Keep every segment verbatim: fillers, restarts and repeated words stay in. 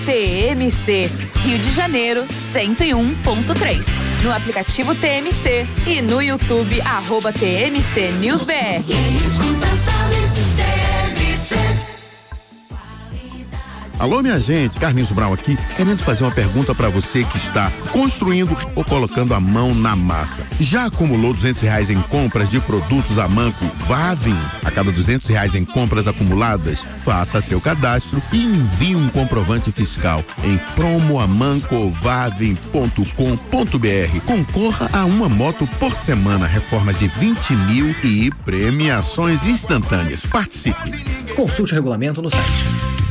T M C, Rio de Janeiro, cento e um ponto três. No aplicativo T M C e no YouTube, arroba T M C News B R. Alô, minha gente, Carlinhos Brown aqui, querendo fazer uma pergunta para você que está construindo ou colocando a mão na massa. Já acumulou duzentos reais em compras de produtos Amanco Vavin? A cada duzentos reais em compras acumuladas, faça seu cadastro e envie um comprovante fiscal em promoamancovavin ponto com ponto br. Concorra a uma moto por semana, reformas de vinte mil e premiações instantâneas. Participe. Consulte o regulamento no site.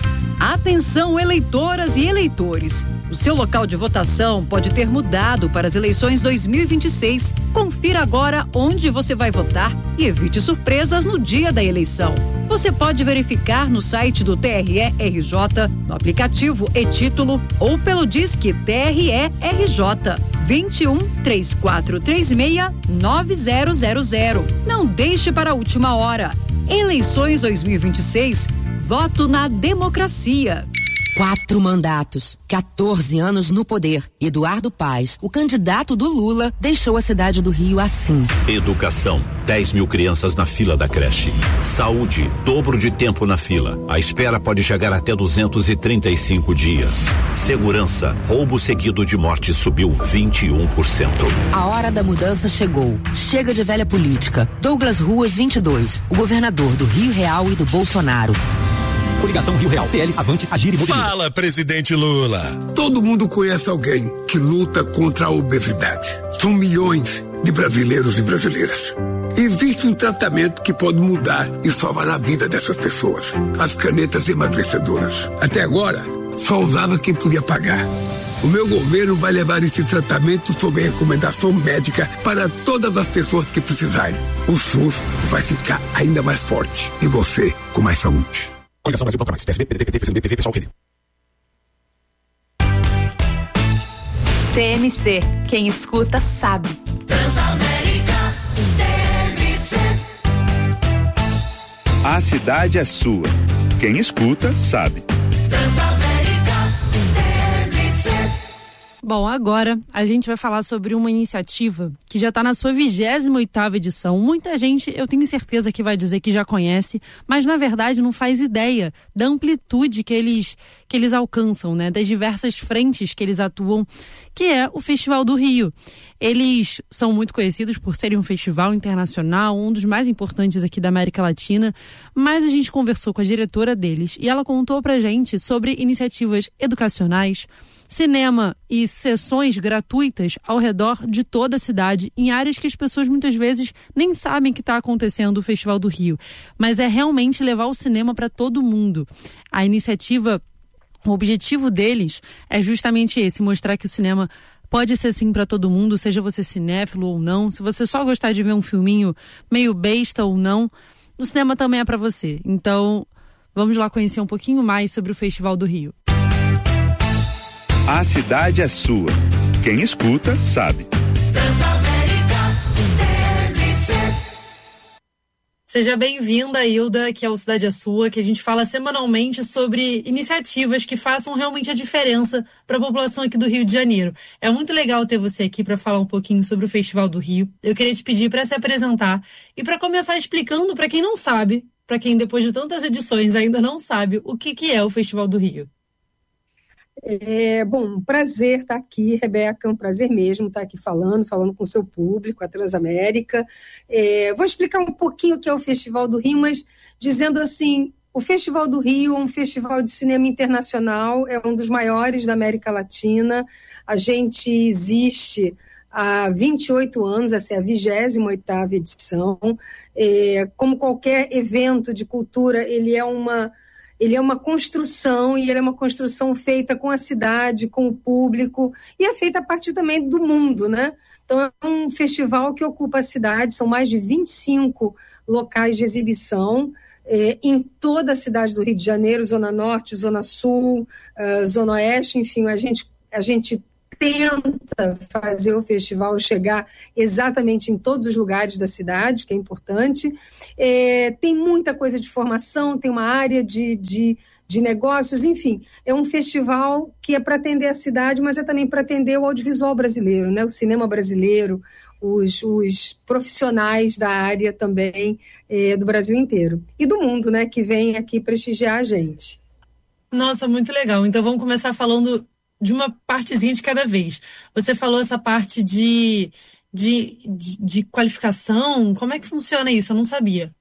Atenção, eleitoras e eleitores. O seu local de votação pode ter mudado para as eleições dois mil e vinte e seis. Confira agora onde você vai votar e evite surpresas no dia da eleição. Você pode verificar no site do T R E R J, no aplicativo e-Título ou pelo Disque T R E R J vinte e um, três quatro três seis, nove zero zero zero. Não deixe para a última hora. Eleições dois mil e vinte e seis. Voto na democracia. Quatro mandatos, quatorze anos no poder. Eduardo Paes, o candidato do Lula, deixou a cidade do Rio assim. Educação, dez mil crianças na fila da creche. Saúde, dobro de tempo na fila. A espera pode chegar até duzentos e trinta e cinco dias. Segurança, roubo seguido de morte subiu vinte e um por cento. A hora da mudança chegou. Chega de velha política. Douglas Ruas vinte e dois, o governador do Rio Real e do Bolsonaro. Coligação Rio Real, P L, Avante, Agir e Mobiliza. Fala, presidente Lula. Todo mundo conhece alguém que luta contra a obesidade. São milhões de brasileiros e brasileiras. Existe um tratamento que pode mudar e salvar a vida dessas pessoas. As canetas emagrecedoras. Até agora, só usava quem podia pagar. O meu governo vai levar esse tratamento sob recomendação médica para todas as pessoas que precisarem. O SUS vai ficar ainda mais forte e você com mais saúde. Coligação Brasil Bloco Mais, P S B, P D T, P T, P C M B, P V, Pessoal, Rede. T M C, quem escuta sabe. Transamérica, T M C. A cidade é sua. Quem escuta sabe. Transamérica, T M C. Bom, agora a gente vai falar sobre uma iniciativa que já está na sua vigésima oitava edição. Muita gente, eu tenho certeza que vai dizer que já conhece, mas na verdade não faz ideia da amplitude que eles, que eles alcançam, né? Das diversas frentes que eles atuam, que é o Festival do Rio. Eles são muito conhecidos por serem um festival internacional, um dos mais importantes aqui da América Latina, mas a gente conversou com a diretora deles e ela contou pra gente sobre iniciativas educacionais, cinema e sessões gratuitas ao redor de toda a cidade, em áreas que as pessoas muitas vezes nem sabem que está acontecendo o Festival do Rio. Mas é realmente levar o cinema para todo mundo. A iniciativa, o objetivo deles é justamente esse, mostrar que o cinema pode ser sim para todo mundo, seja você cinéfilo ou não, se você só gostar de ver um filminho meio besta ou não, o cinema também é para você. Então, vamos lá conhecer um pouquinho mais sobre o Festival do Rio. A cidade é sua. Quem escuta, sabe. Transamérica, T M C. Seja bem-vinda, Hilda, que é o Cidade é Sua, que a gente fala semanalmente sobre iniciativas que façam realmente a diferença para a população aqui do Rio de Janeiro. É muito legal ter você aqui para falar um pouquinho sobre o Festival do Rio. Eu queria te pedir para se apresentar e para começar explicando para quem não sabe, para quem depois de tantas edições ainda não sabe, o que, que é o Festival do Rio. É, bom, um prazer estar aqui, Rebeca, um prazer mesmo estar aqui falando, falando com o seu público, a Transamérica. É, vou explicar um pouquinho o que é o Festival do Rio, mas dizendo assim, o Festival do Rio é um festival de cinema internacional, é um dos maiores da América Latina. A gente existe há vinte e oito anos, essa é a vigésima oitava edição. É, como qualquer evento de cultura, ele é uma... Ele é uma construção, e ele é uma construção feita com a cidade, com o público, e é feita a partir também do mundo, né? Então é um festival que ocupa a cidade, são mais de vinte e cinco locais de exibição, é, em toda a cidade do Rio de Janeiro, Zona Norte, Zona Sul, uh, Zona Oeste, enfim, a gente, a gente tenta fazer o festival chegar exatamente em todos os lugares da cidade, que é importante. É, tem muita coisa de formação, tem uma área de, de, de negócios, enfim, é um festival que é para atender a cidade, mas é também para atender o audiovisual brasileiro, né? O cinema brasileiro, os, os profissionais da área também é, do Brasil inteiro e do mundo, né? Que vem aqui prestigiar a gente. Nossa, muito legal. Então vamos começar falando de uma partezinha de cada vez. Você falou essa parte de, de, de, de qualificação. Como é que funciona isso? Eu não sabia.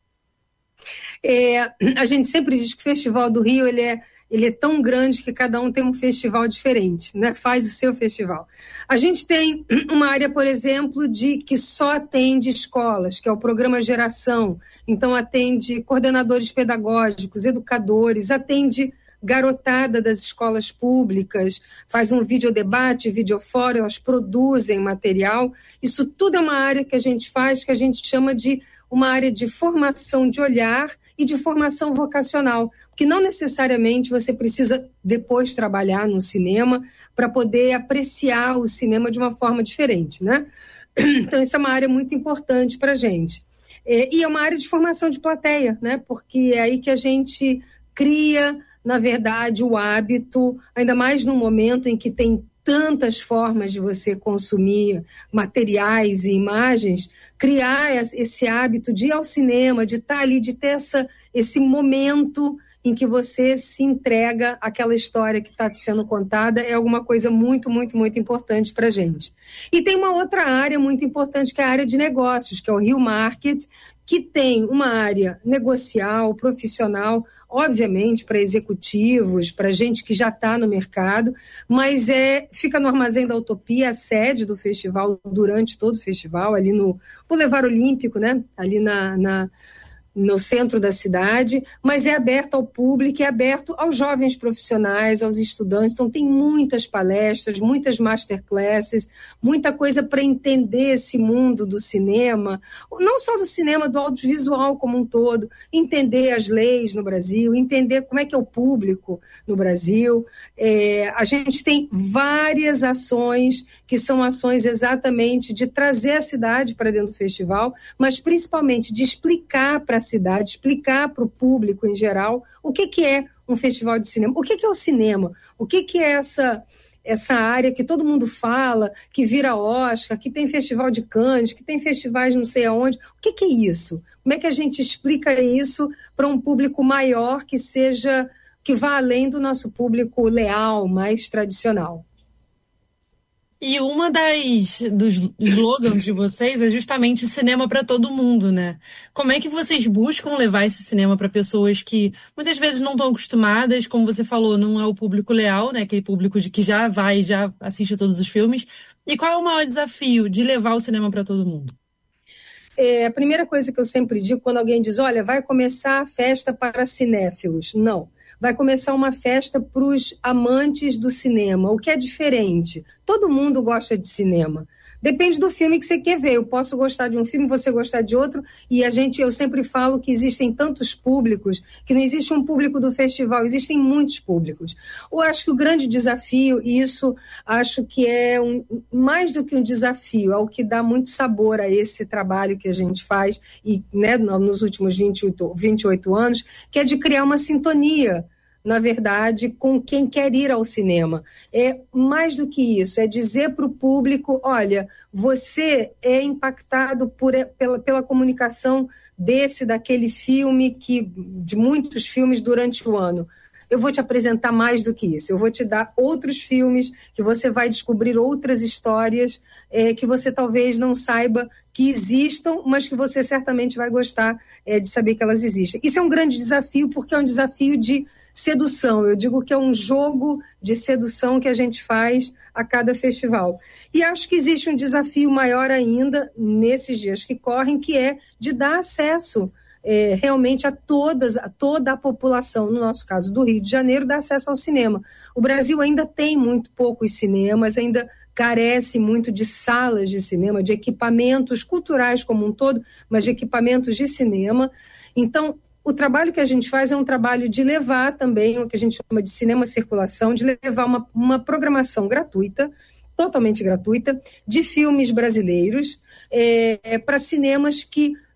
É, a gente sempre diz que o Festival do Rio ele é, ele é tão grande que cada um tem um festival diferente, né? Faz o seu festival. A gente tem uma área, por exemplo, de que só atende escolas, que é o programa Geração. Então atende coordenadores pedagógicos, educadores, atende garotada das escolas públicas, faz um videodebate, videofórum, elas produzem material. Isso tudo é uma área que a gente faz, que a gente chama de uma área de formação de olhar e de formação vocacional, porque não necessariamente você precisa depois trabalhar no cinema para poder apreciar o cinema de uma forma diferente, né? Então, isso é uma área muito importante para a gente. É, e é uma área de formação de plateia, né? Porque é aí que a gente cria, na verdade, o hábito, ainda mais no momento em que tem tantas formas de você consumir materiais e imagens, criar esse hábito de ir ao cinema, de estar ali, de ter essa, esse momento em que você se entrega àquela história que está sendo contada, é alguma coisa muito, muito, muito importante para a gente. E tem uma outra área muito importante, que é a área de negócios, que é o Rio Market, que tem uma área negocial, profissional, obviamente para executivos, para gente que já está no mercado, mas é, fica no Armazém da Utopia, a sede do festival, durante todo o festival, ali no Boulevard Olímpico, né? Ali na... na no centro da cidade, mas é aberto ao público, é aberto aos jovens profissionais, aos estudantes. Então tem muitas palestras, muitas masterclasses, muita coisa para entender esse mundo do cinema, não só do cinema, do audiovisual como um todo, entender as leis no Brasil, entender como é que é o público no Brasil. É, a gente tem várias ações que são ações exatamente de trazer a cidade para dentro do festival, mas principalmente de explicar para a cidade, explicar para o público em geral o que, que é um festival de cinema, o que, que é o cinema, o que, que é essa, essa área que todo mundo fala, que vira Oscar, que tem festival de Cannes, que tem festivais não sei aonde. O que, que é isso? Como é que a gente explica isso para um público maior que seja, que vá além do nosso público leal, mais tradicional? E uma das dos slogans de vocês é justamente cinema para todo mundo, né? Como é que vocês buscam levar esse cinema para pessoas que muitas vezes não estão acostumadas, como você falou, não é o público leal, né? Aquele público de que já vai, já assiste todos os filmes. E qual é o maior desafio de levar o cinema para todo mundo? É, a primeira coisa que eu sempre digo quando alguém diz, olha, vai começar a festa para cinéfilos. Não. Vai começar uma festa para os amantes do cinema, o que é diferente. Todo mundo gosta de cinema. Depende do filme que você quer ver. Eu posso gostar de um filme, você gostar de outro, e a gente, eu sempre falo que existem tantos públicos, que não existe um público do festival, existem muitos públicos. Eu acho que o grande desafio, e isso acho que é um, mais do que um desafio, é o que dá muito sabor a esse trabalho que a gente faz, e, né, nos últimos vinte e oito, vinte e oito anos, que é de criar uma sintonia, na verdade, com quem quer ir ao cinema. É mais do que isso, é dizer para o público, olha, você é impactado por, pela, pela comunicação desse, daquele filme, que, de muitos filmes durante o ano. Eu vou te apresentar mais do que isso, eu vou te dar outros filmes, que você vai descobrir outras histórias é, que você talvez não saiba que existam, mas que você certamente vai gostar é, de saber que elas existem. Isso é um grande desafio, porque é um desafio de sedução. Eu digo que é um jogo de sedução que a gente faz a cada festival. E acho que existe um desafio maior ainda nesses dias que correm, que é de dar acesso é, realmente a, todas, a toda a população, no nosso caso do Rio de Janeiro, dar acesso ao cinema. O Brasil ainda tem muito poucos cinemas, ainda carece muito de salas de cinema, de equipamentos culturais como um todo, mas de equipamentos de cinema. Então, o trabalho que a gente faz é um trabalho de levar também o que a gente chama de cinema circulação, de levar uma, uma programação gratuita, totalmente gratuita, de filmes brasileiros é, é, para cinemas que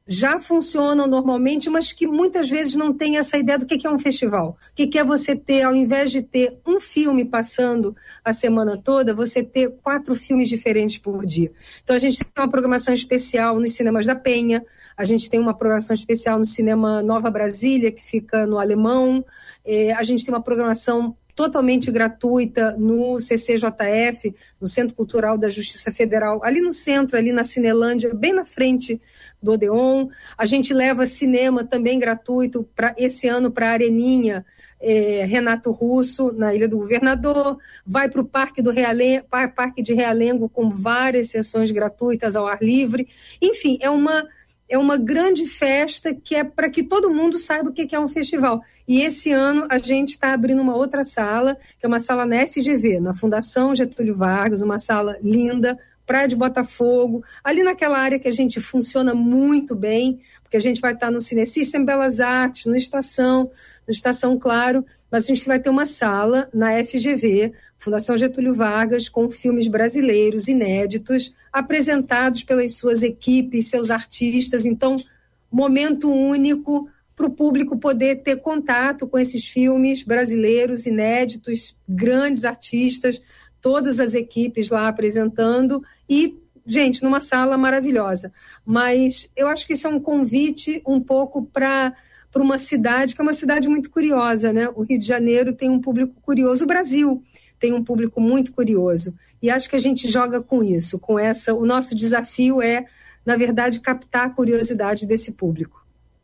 já funcionam normalmente, mas que muitas vezes não tem essa ideia do que é um festival. O que é você ter, ao invés de ter um filme passando a semana toda, você ter quatro filmes diferentes por dia. Então a gente tem uma programação especial nos cinemas da Penha, a gente tem uma programação especial no cinema Nova Brasília, que fica no Alemão, é, a gente tem uma programação totalmente gratuita no C C J F, no Centro Cultural da Justiça Federal, ali no centro, ali na Cinelândia, bem na frente do Odeon. A gente leva cinema também gratuito para esse ano para a Areninha, é, Renato Russo, na Ilha do Governador, vai para o Parque, do Realengo, Parque de Realengo com várias sessões gratuitas ao ar livre. Enfim, é uma... É uma grande festa que é para que todo mundo saiba o que é um festival. E esse ano a gente está abrindo uma outra sala, que é uma sala na F G V, na Fundação Getúlio Vargas, uma sala linda, Praia de Botafogo, ali naquela área que a gente funciona muito bem, porque a gente vai estar no Cinesystem Belas Artes, no Estação, no Estação Claro, mas a gente vai ter uma sala na F G V, Fundação Getúlio Vargas, com filmes brasileiros inéditos, apresentados pelas suas equipes, seus artistas. Então, momento único para o público poder ter contato com esses filmes brasileiros inéditos, grandes artistas, todas as equipes lá apresentando e, gente, numa sala maravilhosa. Mas eu acho que isso é um convite um pouco para para uma cidade que é uma cidade muito curiosa, né? O Rio de Janeiro tem um público curioso, o Brasil tem um público muito curioso, e acho que a gente joga com isso, com essa, o nosso desafio é, na verdade, captar a curiosidade desse público.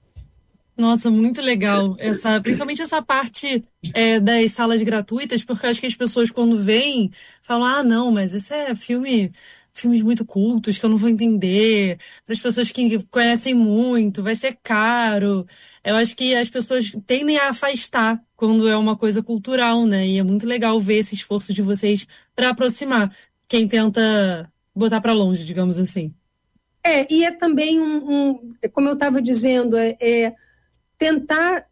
Nossa, muito legal, essa, principalmente essa parte é, das salas gratuitas, porque eu acho que as pessoas quando vêm, falam, ah, não, mas esse é filme... filmes muito cultos, que eu não vou entender, para as pessoas que conhecem muito, vai ser caro. Eu acho que as pessoas tendem a afastar quando é uma coisa cultural, né? E é muito legal ver esse esforço de vocês para aproximar quem tenta botar para longe, digamos assim. É, e é também um, um como eu estava dizendo, é, é tentar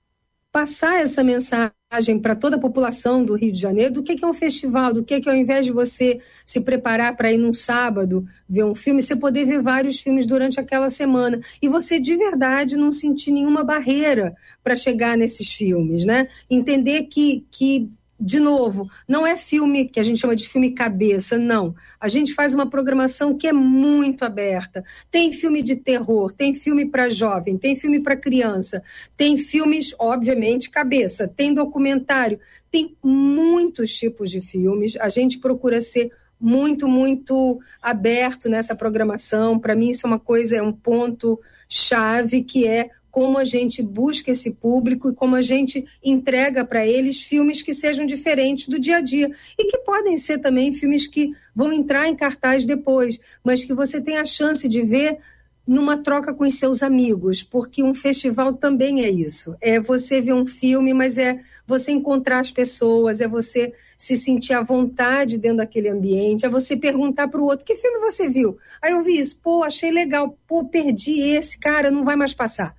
passar essa mensagem para toda a população do Rio de Janeiro do que é um festival, do que é ao invés de você se preparar para ir num sábado ver um filme, você poder ver vários filmes durante aquela semana e você de verdade não sentir nenhuma barreira para chegar nesses filmes, né? Entender que, que de novo, não é filme que a gente chama de filme cabeça, não. A gente faz uma programação que é muito aberta. Tem filme de terror, tem filme para jovem, tem filme para criança, tem filmes, obviamente, cabeça, tem documentário, tem muitos tipos de filmes. A gente procura ser muito, muito aberto nessa programação. Para mim, isso é uma coisa, é um ponto chave que é como a gente busca esse público e como a gente entrega para eles filmes que sejam diferentes do dia a dia e que podem ser também filmes que vão entrar em cartaz depois, mas que você tem a chance de ver numa troca com os seus amigos, porque um festival também é isso, é você ver um filme, mas é você encontrar as pessoas, é você se sentir à vontade dentro daquele ambiente, é você perguntar para o outro, que filme você viu? Aí eu vi isso, pô, achei legal, pô, perdi esse, cara, não vai mais passar.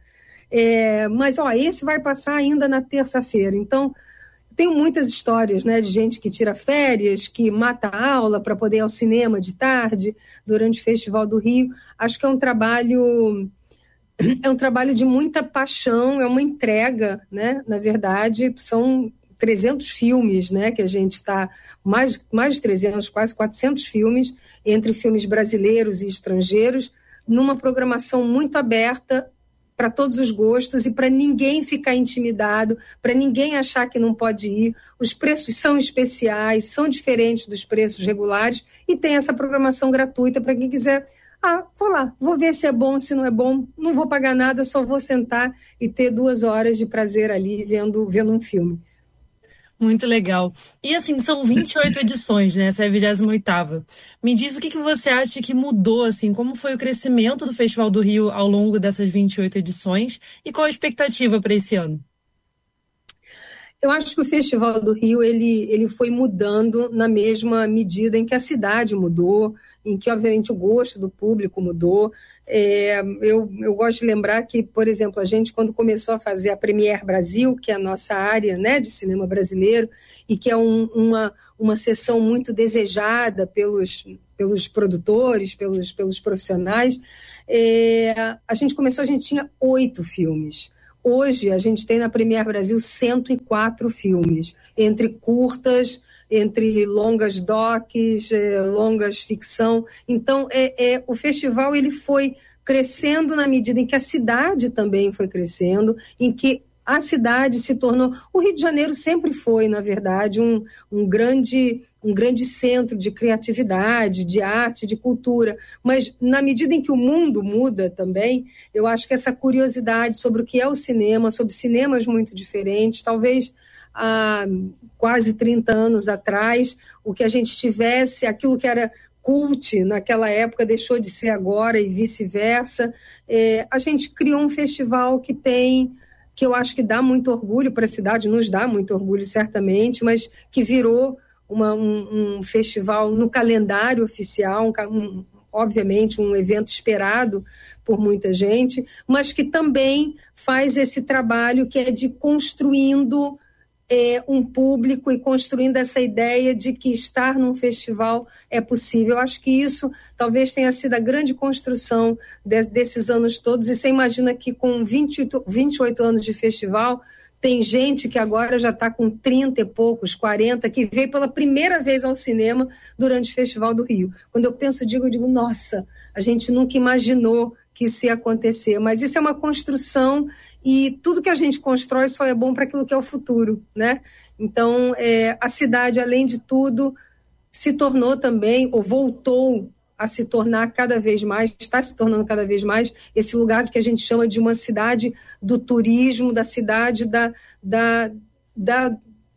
É, mas ó, esse vai passar ainda na terça-feira. Então, tenho muitas histórias, né, de gente que tira férias, que mata a aula para poder ir ao cinema de tarde, durante o Festival do Rio. Acho que é um trabalho, é um trabalho de muita paixão, é uma entrega, né? Na verdade, são trezentos filmes, né, que a gente está, mais, mais de trezentos, quase quatrocentos filmes, entre filmes brasileiros e estrangeiros, numa programação muito aberta, para todos os gostos e para ninguém ficar intimidado, para ninguém achar que não pode ir. Os preços são especiais, são diferentes dos preços regulares e tem essa programação gratuita para quem quiser. Ah, vou lá, vou ver se é bom, se não é bom, não vou pagar nada, só vou sentar e ter duas horas de prazer ali vendo, vendo um filme. Muito legal. E assim, são vinte e oito edições, né? Essa é a vigésima oitava. Me diz o que, que você acha que mudou, assim, como foi o crescimento do Festival do Rio ao longo dessas vinte e oito edições e qual a expectativa para esse ano? Eu acho que o Festival do Rio ele, ele foi mudando na mesma medida em que a cidade mudou, em que, obviamente, o gosto do público mudou. É, eu, eu gosto de lembrar que, por exemplo, a gente, quando começou a fazer a Premiere Brasil, que é a nossa área, né, de cinema brasileiro, e que é um, uma, uma sessão muito desejada pelos, pelos produtores, pelos, pelos profissionais. É, a gente começou, a gente tinha oito filmes. Hoje a gente tem na Premiere Brasil cento e quatro filmes, entre curtas, entre longas docs, é, longas ficção. Então, é, é, o festival ele foi crescendo na medida em que a cidade também foi crescendo, em que a cidade se tornou... O Rio de Janeiro sempre foi, na verdade, um, um, grande, um grande centro de criatividade, de arte, de cultura. Mas, na medida em que o mundo muda também, eu acho que essa curiosidade sobre o que é o cinema, sobre cinemas muito diferentes, talvez há quase trinta anos atrás, o que a gente tivesse, aquilo que era cult naquela época deixou de ser agora e vice-versa. É, a gente criou um festival que tem... que eu acho que dá muito orgulho para a cidade, nos dá muito orgulho, certamente, mas que virou uma, um, um festival no calendário oficial, um, um, obviamente um evento esperado por muita gente, mas que também faz esse trabalho que é de construindo é, um público e construindo essa ideia de que estar num festival é possível. Eu acho que isso talvez tenha sido a grande construção de, desses anos todos, e você imagina que com vinte e oito anos de festival, tem gente que agora já está com trinta e poucos, quarenta, que veio pela primeira vez ao cinema durante o Festival do Rio. Quando eu penso, digo, eu digo, nossa, a gente nunca imaginou que isso ia acontecer, mas isso é uma construção, e tudo que a gente constrói só é bom para aquilo que é o futuro, né? Então, é, a cidade, além de tudo, se tornou também, ou voltou a se tornar cada vez mais, está se tornando cada vez mais, esse lugar que a gente chama de uma cidade do turismo, da cidade da, da, da,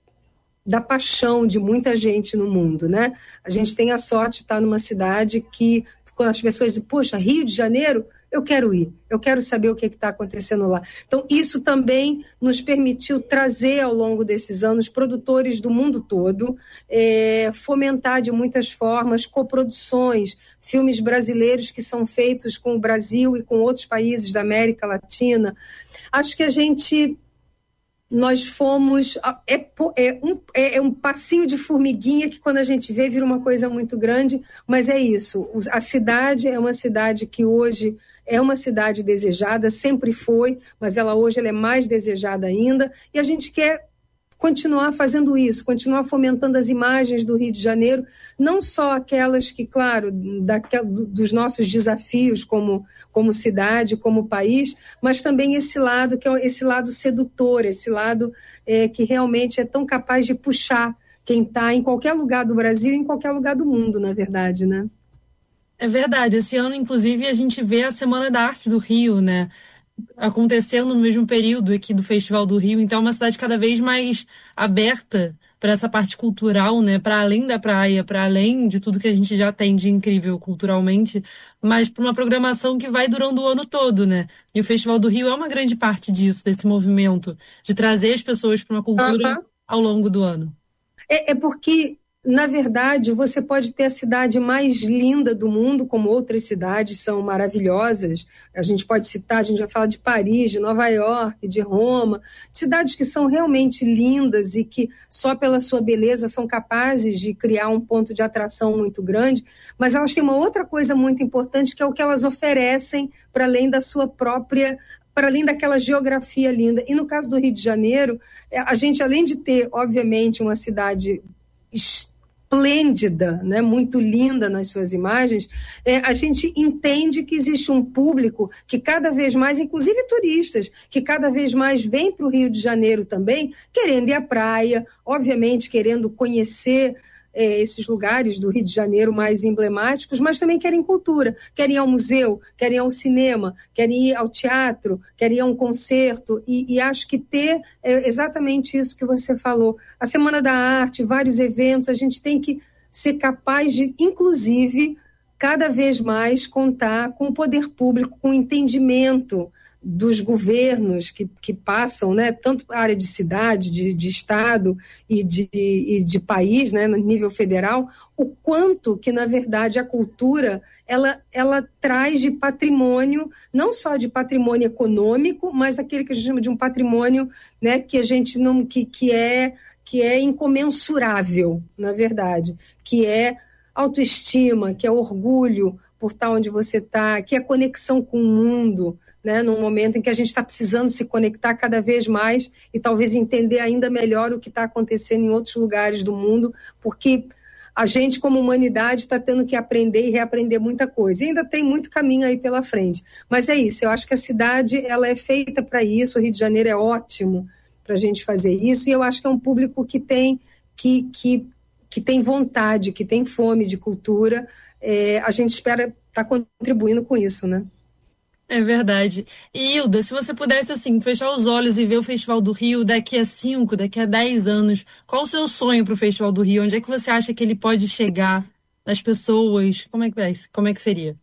da paixão de muita gente no mundo, né? A gente tem a sorte de estar numa cidade que, quando as pessoas dizem, poxa, Rio de Janeiro, eu quero ir, eu quero saber o que está acontecendo lá. Então, isso também nos permitiu trazer, ao longo desses anos, produtores do mundo todo, é, fomentar de muitas formas coproduções, filmes brasileiros que são feitos com o Brasil e com outros países da América Latina. Acho que a gente... Nós fomos... É, é, um, é um passinho de formiguinha que, quando a gente vê, vira uma coisa muito grande, mas é isso. A cidade é uma cidade que hoje... É uma cidade desejada, sempre foi, mas ela hoje ela é mais desejada ainda, e a gente quer continuar fazendo isso, continuar fomentando as imagens do Rio de Janeiro, não só aquelas que, claro, daquel, dos nossos desafios como, como cidade, como país, mas também esse lado, que é esse lado sedutor, esse lado é, que realmente é tão capaz de puxar quem está em qualquer lugar do Brasil e em qualquer lugar do mundo, na verdade, né? É verdade, esse ano, inclusive, a gente vê a Semana da Arte do Rio, né, acontecendo no mesmo período aqui do Festival do Rio, então é uma cidade cada vez mais aberta para essa parte cultural, né, para além da praia, para além de tudo que a gente já tem de incrível culturalmente, mas para uma programação que vai durando o ano todo, né, e o Festival do Rio é uma grande parte disso, desse movimento, de trazer as pessoas para uma cultura uhum. ao longo do ano. É, é porque... Na verdade, você pode ter a cidade mais linda do mundo, como outras cidades são maravilhosas. A gente pode citar, a gente vai falar de Paris, de Nova York, de Roma, cidades que são realmente lindas e que só pela sua beleza são capazes de criar um ponto de atração muito grande, mas elas têm uma outra coisa muito importante, que é o que elas oferecem para além da sua própria... para além daquela geografia linda. E no caso do Rio de Janeiro, a gente, além de ter, obviamente, uma cidade esplêndida, né, muito linda nas suas imagens, é, a gente entende que existe um público que cada vez mais, inclusive turistas, que cada vez mais vem para o Rio de Janeiro também, querendo ir à praia, obviamente querendo conhecer é, esses lugares do Rio de Janeiro mais emblemáticos, mas também querem cultura, querem ir ao museu, querem ir ao cinema, querem ir ao teatro, querem ir a um concerto, e, e acho que ter é exatamente isso que você falou. A Semana da Arte, vários eventos, a gente tem que ser capaz de, inclusive, cada vez mais contar com o poder público, com o entendimento dos governos que, que passam, né, tanto para a área de cidade, de, de estado e de, e de país, né, no nível federal, o quanto que, na verdade, a cultura ela, ela traz de patrimônio, não só de patrimônio econômico, mas aquele que a gente chama de um patrimônio, né, que a gente não, que, que, é, que é incomensurável, na verdade, que é autoestima, que é orgulho por estar onde você está, que é conexão com o mundo, né, num momento em que a gente está precisando se conectar cada vez mais e talvez entender ainda melhor o que está acontecendo em outros lugares do mundo, porque a gente, como humanidade, está tendo que aprender e reaprender muita coisa. E ainda tem muito caminho aí pela frente. Mas é isso, eu acho que a cidade ela é feita para isso, o Rio de Janeiro é ótimo para a gente fazer isso, e eu acho que é um público que tem, que, que, que tem vontade, que tem fome de cultura. É, a gente espera estar tá contribuindo com isso, né? É verdade. E, Hilda, se você pudesse, assim, fechar os olhos e ver o Festival do Rio daqui a cinco, daqui a dez anos, qual o seu sonho para o Festival do Rio? Onde é que você acha que ele pode chegar nas pessoas? Como é que, é? Como é que seria?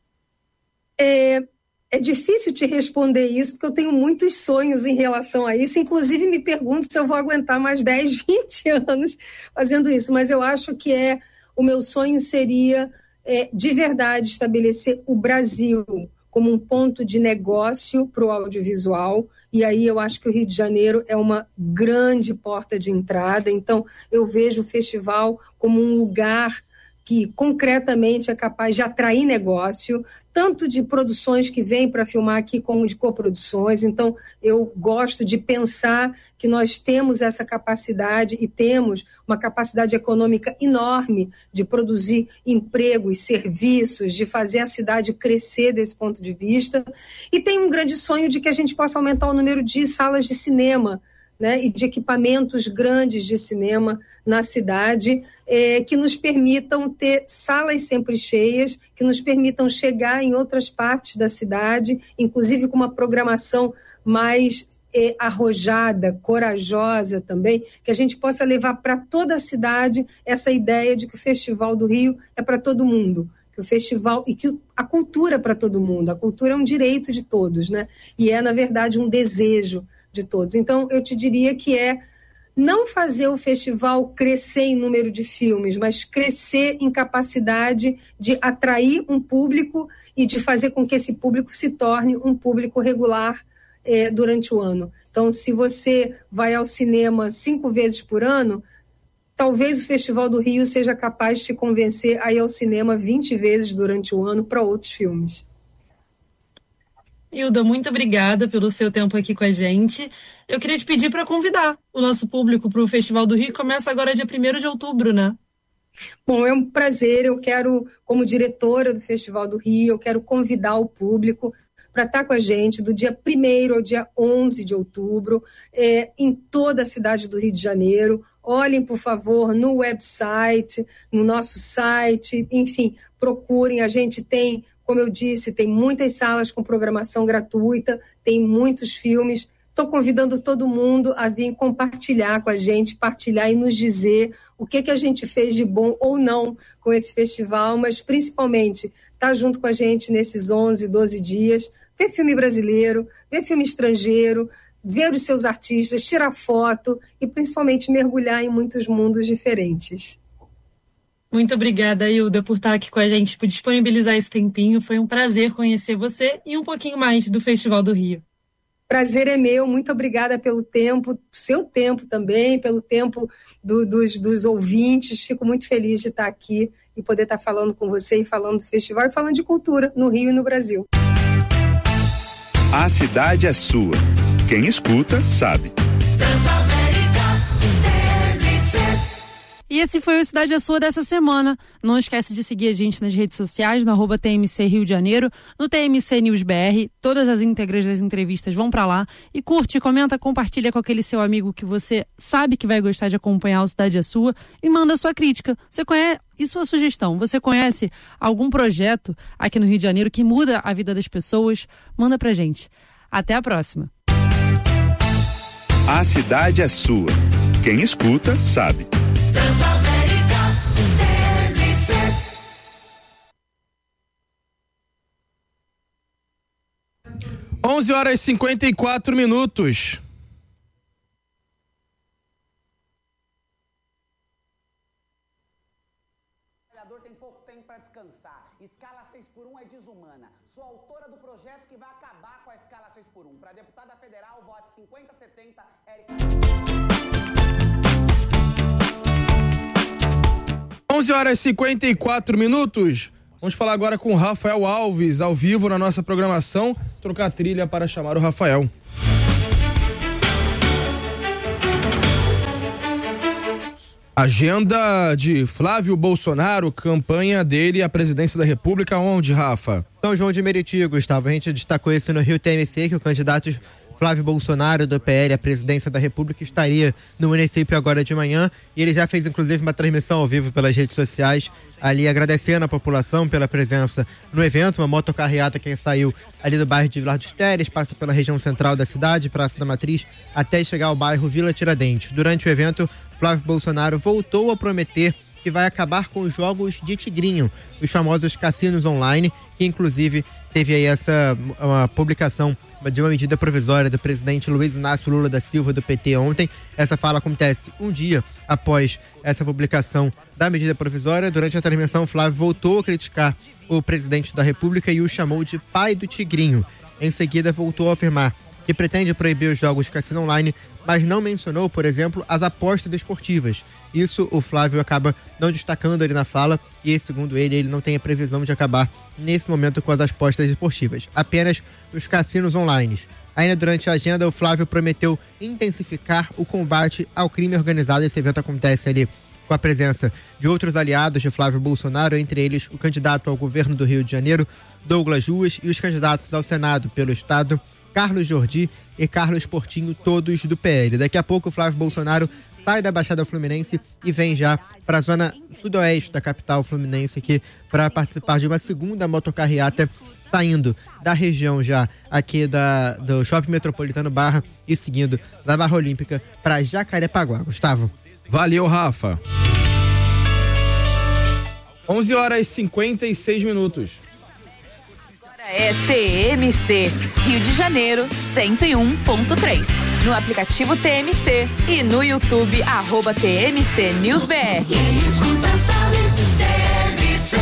É, é difícil te responder isso, porque eu tenho muitos sonhos em relação a isso. Inclusive, me pergunto se eu vou aguentar mais dez, vinte anos fazendo isso. Mas eu acho que é, o meu sonho seria, é, de verdade, estabelecer o Brasil como um ponto de negócio para o audiovisual, e aí eu acho que o Rio de Janeiro é uma grande porta de entrada. Então eu vejo o festival como um lugar que concretamente é capaz de atrair negócio, tanto de produções que vêm para filmar aqui, como de coproduções. Então, eu gosto de pensar que nós temos essa capacidade e temos uma capacidade econômica enorme de produzir empregos, serviços, de fazer a cidade crescer desse ponto de vista. E tem um grande sonho de que a gente possa aumentar o número de salas de cinema, né, e de equipamentos grandes de cinema na cidade, é, que nos permitam ter salas sempre cheias, que nos permitam chegar em outras partes da cidade, inclusive com uma programação mais é, arrojada, corajosa também, que a gente possa levar para toda a cidade essa ideia de que o Festival do Rio é para todo mundo, que o festival e que a cultura é para todo mundo. A cultura é um direito de todos, né? E é, na verdade, um desejo de todos. Então, eu te diria que é não fazer o festival crescer em número de filmes, mas crescer em capacidade de atrair um público e de fazer com que esse público se torne um público regular eh, durante o ano. Então, se você vai ao cinema cinco vezes por ano, talvez o Festival do Rio seja capaz de te convencer a ir ao cinema vinte vezes durante o ano para outros filmes. Hilda, muito obrigada pelo seu tempo aqui com a gente. Eu queria te pedir para convidar o nosso público para o Festival do Rio, que começa agora dia primeiro de outubro, né? Bom, é um prazer. Eu quero, como diretora do Festival do Rio, eu quero convidar o público para estar com a gente do dia primeiro ao dia onze de outubro, é, em toda a cidade do Rio de Janeiro. Olhem, por favor, no website, no nosso site, enfim, procurem. A gente tem, como eu disse, tem muitas salas com programação gratuita, tem muitos filmes. Estou convidando todo mundo a vir compartilhar com a gente, partilhar e nos dizer o que, que a gente fez de bom ou não com esse festival, mas principalmente estar junto com a gente nesses onze, doze dias, ver filme brasileiro, ver filme estrangeiro, ver os seus artistas, tirar foto e principalmente mergulhar em muitos mundos diferentes. Muito obrigada, Hilda, por estar aqui com a gente, por disponibilizar esse tempinho. Foi um prazer conhecer você e um pouquinho mais do Festival do Rio. Prazer é meu, muito obrigada pelo tempo, seu tempo também, pelo tempo do, dos, dos ouvintes. Fico muito feliz de estar aqui e poder estar falando com você e falando do festival e falando de cultura no Rio e no Brasil. A cidade é sua. Quem escuta, sabe. E esse foi o Cidade é Sua dessa semana. Não esquece de seguir a gente nas redes sociais, no arroba T M C Rio de Janeiro, no T M C News B R. Todas as íntegras das entrevistas vão pra lá. E curte, comenta, compartilha com aquele seu amigo que você sabe que vai gostar de acompanhar o Cidade é Sua e manda sua crítica. Você conhece, e sua sugestão? Você conhece algum projeto aqui no Rio de Janeiro que muda a vida das pessoas? Manda pra gente. Até a próxima. A cidade é sua. Quem escuta, sabe. onze horas e cinquenta e quatro minutos. O trabalhador tem pouco tempo para descansar. Escala seis por um é desumana. Sou autora do projeto que vai acabar com a escala seis por um. Para deputada federal, vote cinquenta setenta, Érica. onze horas e cinquenta e quatro minutos. Vamos falar agora com o Rafael Alves, ao vivo na nossa programação. Trocar a trilha para chamar o Rafael. Agenda de Flávio Bolsonaro, campanha dele à presidência da República, onde, Rafa? São João de Meriti, Gustavo. A gente destacou isso no Rio T M C, que o candidato Flávio Bolsonaro, do P L, à presidência da República, estaria no município agora de manhã. E ele já fez, inclusive, uma transmissão ao vivo pelas redes sociais, ali agradecendo a população pela presença no evento. Uma motocarreata que saiu ali do bairro de Vilar dos Teres, passa pela região central da cidade, Praça da Matriz, até chegar ao bairro Vila Tiradentes. Durante o evento, Flávio Bolsonaro voltou a prometer que vai acabar com os jogos de tigrinho, os famosos cassinos online, que inclusive teve aí essa uma publicação de uma medida provisória do presidente Luiz Inácio Lula da Silva, do P T, ontem. Essa fala acontece um dia após essa publicação da medida provisória. Durante a transmissão, Flávio voltou a criticar o presidente da República e o chamou de pai do tigrinho. Em seguida, voltou a afirmar que pretende proibir os jogos de cassino online, mas não mencionou, por exemplo, as apostas esportivas. Isso o Flávio acaba não destacando ali na fala e, segundo ele, ele não tem a previsão de acabar nesse momento com as apostas esportivas, apenas os cassinos online. Ainda durante a agenda, o Flávio prometeu intensificar o combate ao crime organizado. Esse evento acontece ali com a presença de outros aliados de Flávio Bolsonaro, entre eles o candidato ao governo do Rio de Janeiro, Douglas Ruas, e os candidatos ao Senado pelo Estado, Carlos Jordi e Carlos Portinho, todos do P L. Daqui a pouco o Flávio Bolsonaro sai da Baixada Fluminense e vem já para a zona sudoeste da capital fluminense aqui para participar de uma segunda motocarreata, saindo da região já aqui da, do Shopping Metropolitano Barra e seguindo da Barra Olímpica para Jacarepaguá. Gustavo. Valeu, Rafa. onze horas e cinquenta e seis minutos. É T M C, Rio de Janeiro, cento e um ponto três. No aplicativo T M C e no YouTube, arroba T M C News B R. Quem escuta sabe, T M C.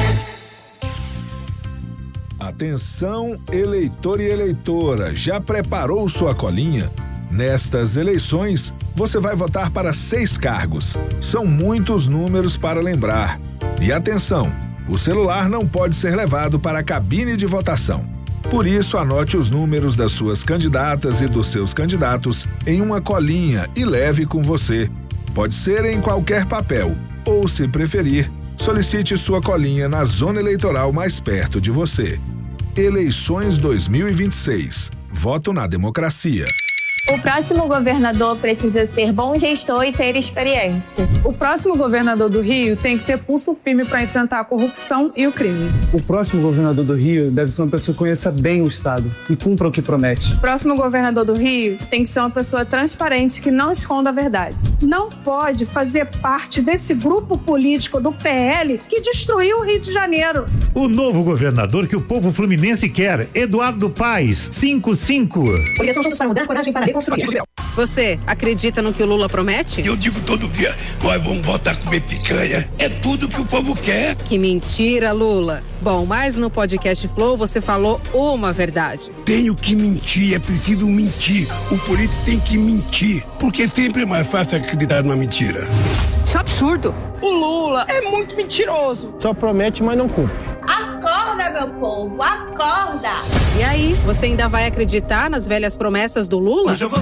Atenção, eleitor e eleitora, já preparou sua colinha? Nestas eleições, você vai votar para seis cargos. São muitos números para lembrar. E atenção! O celular não pode ser levado para a cabine de votação. Por isso, anote os números das suas candidatas e dos seus candidatos em uma colinha e leve com você. Pode ser em qualquer papel, ou, se preferir, solicite sua colinha na zona eleitoral mais perto de você. Eleições dois mil e vinte e seis. Voto na democracia. O próximo governador precisa ser bom gestor e ter experiência. O próximo governador do Rio tem que ter pulso firme para enfrentar a corrupção e o crime. O próximo governador do Rio deve ser uma pessoa que conheça bem o Estado e cumpra o que promete. O próximo governador do Rio tem que ser uma pessoa transparente que não esconda a verdade. Não pode fazer parte desse grupo político do P L que destruiu o Rio de Janeiro. O novo governador que o povo fluminense quer, Eduardo Paes, cinco cinco. Coligação Juntos para Mudar, coragem para reconstruir. Você acredita no que o Lula promete? Eu digo todo dia, nós vamos voltar a comer picanha. É tudo que o povo quer. Que mentira, Lula. Bom, mas no podcast Flow você falou uma verdade. Tenho que mentir, é preciso mentir. O político tem que mentir, porque sempre é mais fácil acreditar numa mentira. Isso é absurdo. O Lula é muito mentiroso. Só promete, mas não cumpre. Acorda, meu povo, acorda! E aí, você ainda vai acreditar nas velhas promessas do Lula? Hoje eu vou